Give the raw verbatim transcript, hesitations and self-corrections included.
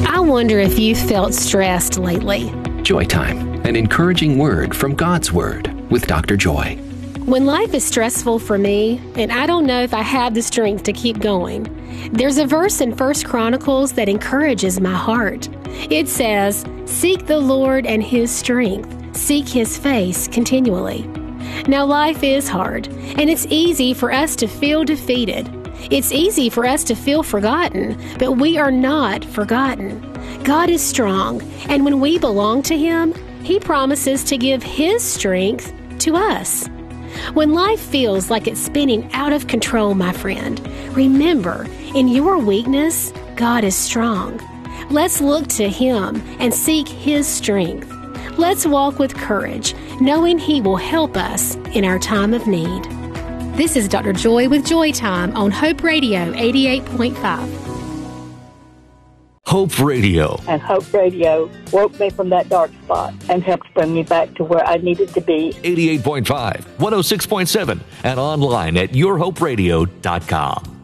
I wonder if you've felt stressed lately. Joy Time, an encouraging word from God's Word with Doctor Joy. When life is stressful for me, and I don't know if I have the strength to keep going, there's a verse in First Chronicles that encourages my heart. It says, "Seek the Lord and His strength. Seek His face continually." Now, life is hard, and it's easy for us to feel defeated. It's easy for us to feel forgotten, but we are not forgotten. God is strong, and when we belong to Him, He promises to give His strength to us. When life feels like it's spinning out of control, my friend, remember, in your weakness, God is strong. Let's look to Him and seek His strength. Let's walk with courage, knowing He will help us in our time of need. This is Doctor Joy with Joy Time on Hope Radio eighty-eight point five. Hope Radio. And Hope Radio woke me from that dark spot and helped bring me back to where I needed to be. eighty-eight point five, one oh six point seven, and online at your hope radio dot com.